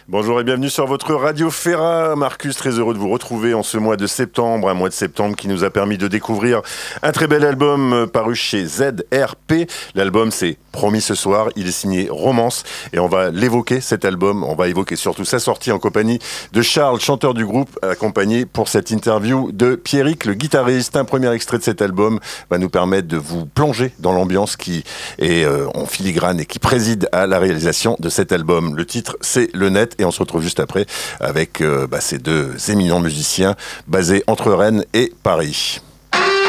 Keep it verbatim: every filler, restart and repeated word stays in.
Bonjour et bienvenue sur votre Radio Ferra. Marcus, très heureux de vous retrouver en ce mois de septembre, un mois de septembre qui nous a permis de découvrir un très bel album paru chez Z R P. L'album c'est Promis ce soir, il est signé Romance et on va l'évoquer cet album, on va évoquer surtout sa sortie en compagnie de Charles, chanteur du groupe, accompagné pour cette interview de Pierrick, le guitariste. Un premier extrait de cet album va nous permettre de vous plonger dans l'ambiance qui est euh, en filigrane et qui préside à la réalisation de cet album. Le titre c'est Le Net et on se retrouve juste après avec euh, bah, ces deux éminents musiciens basés entre Rennes et Paris.